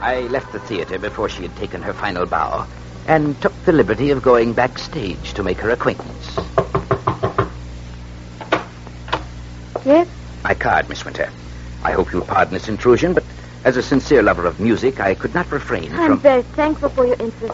I left the theater before she had taken her final bow and took the liberty of going backstage to make her acquaintance. Yes? My card, Miss Winter. I hope you'll pardon this intrusion, but as a sincere lover of music, I could not refrain from... I'm very thankful for your interest,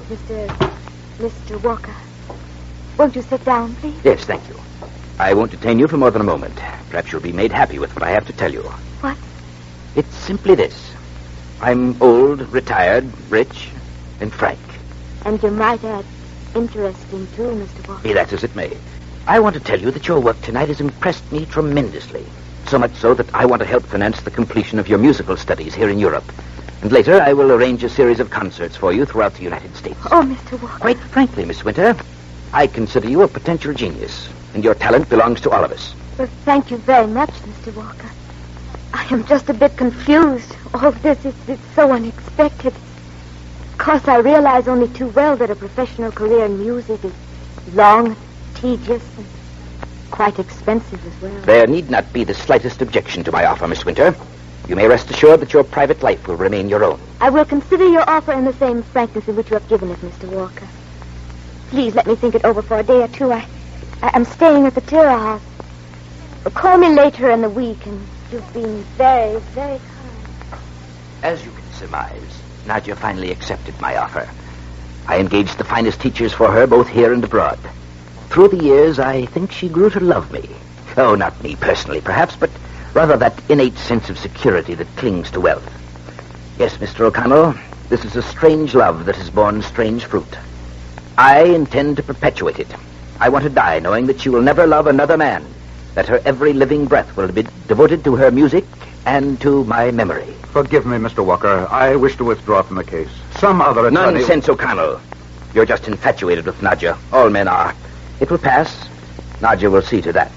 Mr. Walker. Won't you sit down, please? Yes, thank you. I won't detain you for more than a moment. Perhaps you'll be made happy with what I have to tell you. What? It's simply this. I'm old, retired, rich, and frank. And you might add, interesting, too, Mr. Walker. Be that as it may. I want to tell you that your work tonight has impressed me tremendously. So much so that I want to help finance the completion of your musical studies here in Europe. And later, I will arrange a series of concerts for you throughout the United States. Oh, Mr. Walker. Quite frankly, Miss Winter, I consider you a potential genius, and your talent belongs to all of us. Well, thank you very much, Mr. Walker. I am just a bit confused. All this is so unexpected. Of course, I realize only too well that a professional career in music is long, tedious, and quite expensive as well. There need not be the slightest objection to my offer, Miss Winter. You may rest assured that your private life will remain your own. I will consider your offer in the same frankness in which you have given it, Mr. Walker. Please let me think it over for a day or two. I'm staying at the Tira House. Call me later in the week, and you've been very, very kind. As you can surmise, Nadia finally accepted my offer. I engaged the finest teachers for her, both here and abroad. Through the years, I think she grew to love me. Oh, not me personally, perhaps, but rather that innate sense of security that clings to wealth. Yes, Mr. O'Connell, this is a strange love that has borne strange fruit. I intend to perpetuate it. I want to die knowing that she will never love another man, that her every living breath will be devoted to her music and to my memory. Forgive me, Mr. Walker. I wish to withdraw from the case. Some other attorney... Nonsense, O'Connell. You're just infatuated with Nadia. All men are. It will pass. Nadia will see to that.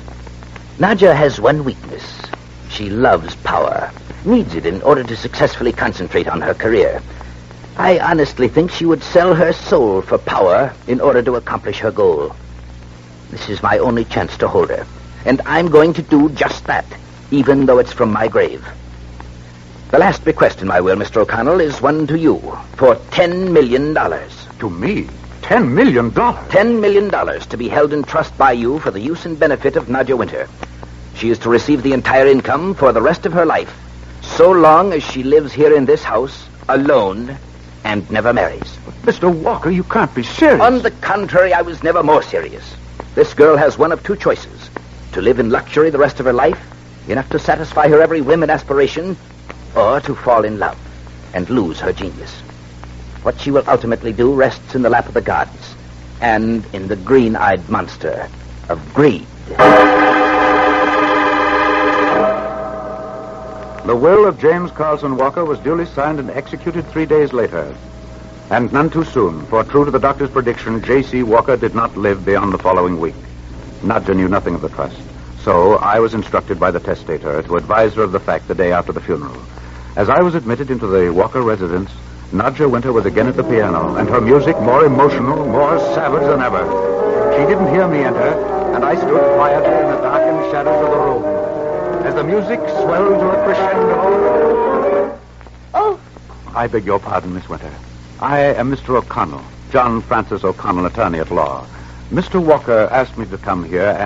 Nadia has one weakness. She loves power, needs it in order to successfully concentrate on her career. I honestly think she would sell her soul for power in order to accomplish her goal. This is my only chance to hold her, and I'm going to do just that, even though it's from my grave. The last bequest in my will, Mr. O'Connell, is one to you for $10 million. To me? $10 million? $10 million to be held in trust by you for the use and benefit of Nadia Winter. She is to receive the entire income for the rest of her life, so long as she lives here in this house, alone, and never marries. Mr. Walker, you can't be serious. On the contrary, I was never more serious. This girl has one of two choices: to live in luxury the rest of her life, enough to satisfy her every whim and aspiration, or to fall in love and lose her genius. What she will ultimately do rests in the lap of the gods and in the green-eyed monster of greed. The will of James Carlson Walker was duly signed and executed 3 days later. And none too soon, for true to the doctor's prediction, J.C. Walker did not live beyond the following week. Nadia knew nothing of the trust. So I was instructed by the testator to advise her of the fact the day after the funeral. As I was admitted into the Walker residence, Nadia Winter was again at the piano, and her music more emotional, more savage than ever. She didn't hear me enter, and I stood quietly in the darkened shadows of the room. As the music swelled to a crescendo... Oh! I beg your pardon, Miss Winter. I am Mr. O'Connell, John Francis O'Connell, attorney at law. Mr. Walker asked me to come here